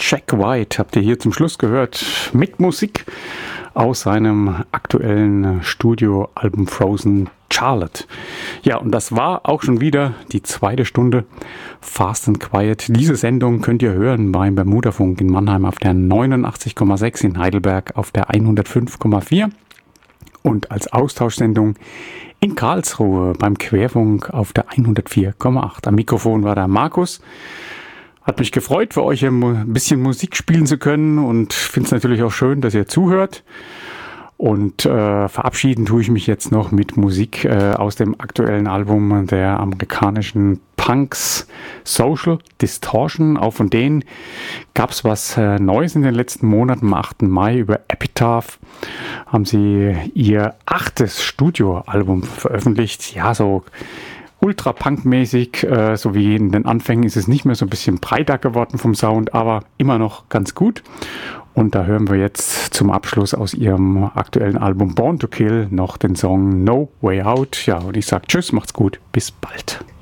Jack White habt ihr hier zum Schluss gehört mit Musik aus seinem aktuellen Studioalbum Frozen Charlotte. Ja, und das war auch schon wieder die zweite Stunde Fast and Quiet. Diese Sendung könnt ihr hören beim Bermudafunk in Mannheim auf der 89,6, in Heidelberg auf der 105,4 und als Austauschsendung in Karlsruhe beim Querfunk auf der 104,8. Am Mikrofon war der Markus. Hat mich gefreut, für euch ein bisschen Musik spielen zu können und finde es natürlich auch schön, dass ihr zuhört. Und verabschieden tue ich mich jetzt noch mit Musik aus dem aktuellen Album der amerikanischen Punks Social Distortion. Auch von denen gab es was Neues in den letzten Monaten. Am 8. Mai über Epitaph haben sie ihr 8. Studioalbum veröffentlicht. Ja, so ultra-punk-mäßig, so wie in den Anfängen ist es nicht mehr, so ein bisschen breiter geworden vom Sound, aber immer noch ganz gut. Und da hören wir jetzt zum Abschluss aus ihrem aktuellen Album Born to Kill noch den Song No Way Out. Ja, und ich sage tschüss, macht's gut, bis bald.